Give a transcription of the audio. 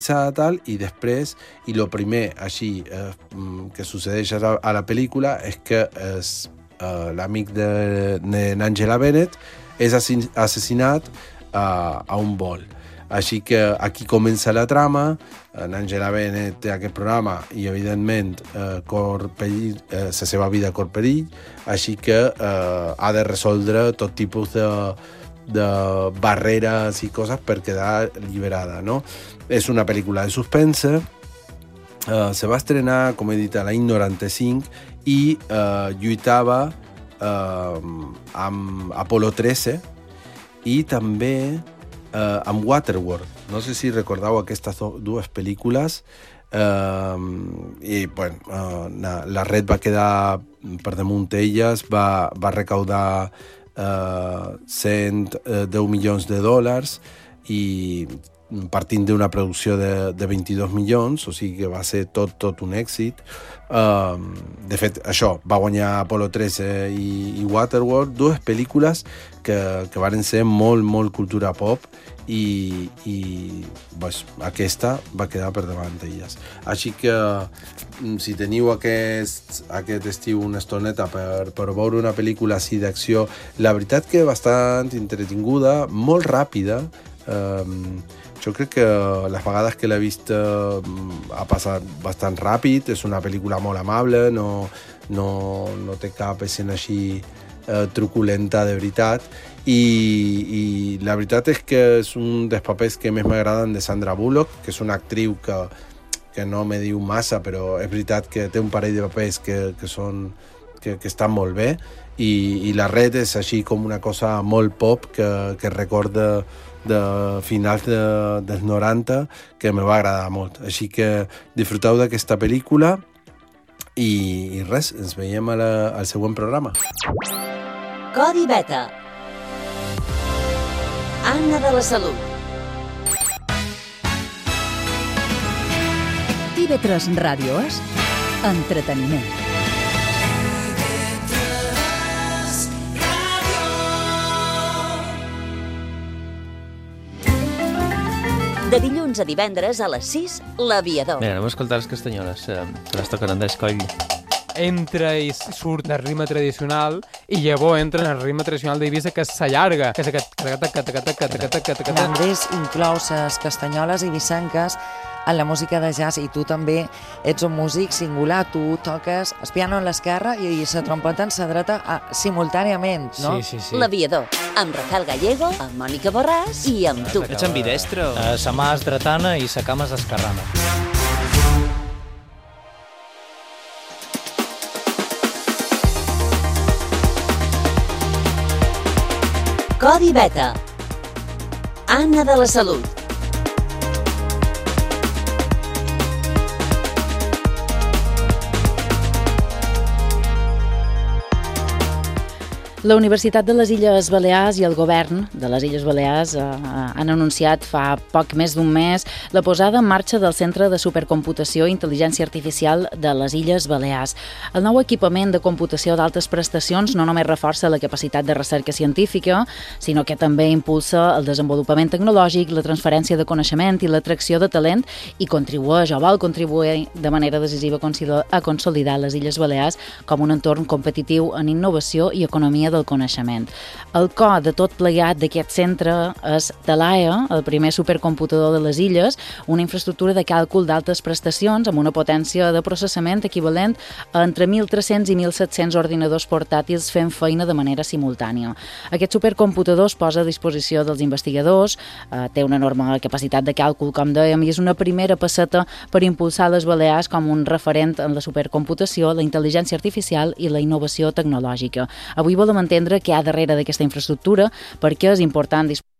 tal, i després, i el primer així que succeeix a la pel·lícula és que l'amic de n'Angela Bennett és assassinat a un vol. Així que aquí comença la trama. N'Angela Bennett té aquest programa i, evidentment, cor perill, la seva vida cor perill, així que ha de resoldre tot tipus de barreres i coses per quedar alliberada, no? És una pel·lícula de suspense. Se va estrenar, com he dit, a l'any 95 i lluitava amb Apolo 13 i també amb Waterworld. No sé si recordeu aquestes dues pel·lícules. I la Red va quedar per damunt d'elles, va recaudar $110 milions i partint d'una producció de 22 milions, o sigui que va ser tot un èxit. De fet, això, va guanyar Apolo 13 i Waterworld, dues pel·lícules que van ser molt cultura pop i aquesta va quedar per davant d'elles. Així que si teniu aquest estiu una estoneta per veure una pel·lícula així d'acció, la veritat que bastant entretinguda, molt ràpida. Jo crec que les vegades que l'he vist ha passat bastant ràpid, és una pel·lícula molt amable, no té cap escena així truculenta de veritat, i la veritat és que és un dels papers que més m'agraden de Sandra Bullock, que és una actriu que no me diu massa, però és veritat que té un parell de papers que estan molt bé, i la Red és així com una cosa molt pop que recorda de finals dels 90 que me va agradar molt. Així que disfruteu d'aquesta pel·lícula i res, ens veiem al següent programa. Codi Beta. Anna de la Salut. TV3 Ràdio és entreteniment. De dilluns a divendres a les 6, L'Aviador. Mira, anem a escoltar les castanyoles, que les toquen Andrés Coll. Entra i surt del ritme tradicional i llavors entra en el ritme tradicional d'Eivissa, que s'allarga, que és aquest... L'Andrés inclou les castanyoles i vicenques en la música de jazz, i tu també ets un músic singular, tu toques el piano en l'esquerra i la trompeta en la dreta simultàniament, no? Sí. L'Aviador, amb Rafael Gallego, amb Mònica Borràs i amb tu. Ets ambidestro. Sa mà és dretana i sa cama és esquerrana. Codi Beta. Anna de la Salut. La Universitat de les Illes Balears i el govern de les Illes Balears han anunciat fa poc més d'un mes la posada en marxa del Centre de Supercomputació i Intel·ligència Artificial de les Illes Balears. El nou equipament de computació d'altes prestacions no només reforça la capacitat de recerca científica, sinó que també impulsa el desenvolupament tecnològic, la transferència de coneixement i l'atracció de talent i contribueix o vol contribuir de manera decisiva a consolidar les Illes Balears com un entorn competitiu en innovació i economia del coneixement. El cor de tot plegat d'aquest centre és Talaia, el primer supercomputador de les illes, una infraestructura de càlcul d'altes prestacions amb una potència de processament equivalent a entre 1.300 i 1.700 ordinadors portàtils fent feina de manera simultània. Aquest supercomputador es posa a disposició dels investigadors, té una enorme capacitat de càlcul, com dèiem, i és una primera passeta per impulsar les Balears com un referent en la supercomputació, la intel·ligència artificial i la innovació tecnològica. Avui volem entendre què hi ha darrere d'aquesta infraestructura, perquè és important disposar